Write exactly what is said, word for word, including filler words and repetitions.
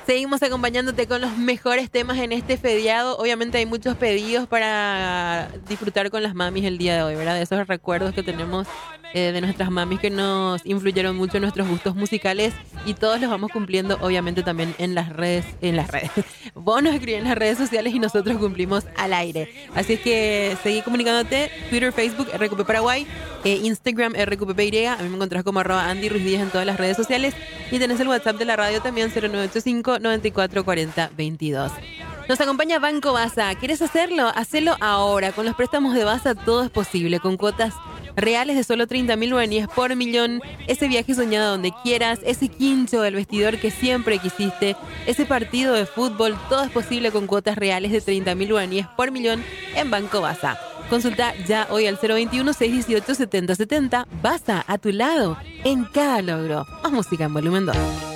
Seguimos acompañándote con los mejores temas en este feriado. Obviamente hay muchos pedidos para disfrutar con las mamis el día de hoy, ¿verdad? De esos recuerdos que tenemos eh, de nuestras mamis que nos influyeron mucho en nuestros gustos musicales y todos los vamos cumpliendo, obviamente, también en las redes. En las redes. Vos nos escribís en las redes sociales y nosotros cumplimos al aire. Así es que seguí comunicándote. Twitter, Facebook, R Q P Paraguay, eh, Instagram, R Q P P Y. A mí me encontrás como arroba Andy Ruiz Díaz en todas las redes sociales. Y tenés el WhatsApp de la radio también, cero nueve ocho cinco, noventa y cuatro cuarenta, veintidós. Nos acompaña Banco Baza. ¿Quieres hacerlo? Hacelo ahora. Con los préstamos de Baza todo es posible. Con cuotas reales de solo treinta mil guaraníes por millón. Ese viaje soñado donde quieras. Ese quincho del vestidor que siempre quisiste. Ese partido de fútbol. Todo es posible con cuotas reales de treinta mil guaraníes por millón en Banco Baza. Consulta ya hoy al cero veintiuno, seiscientos dieciocho, setenta setenta. Baza, a tu lado, en cada logro. Más música en volumen dos.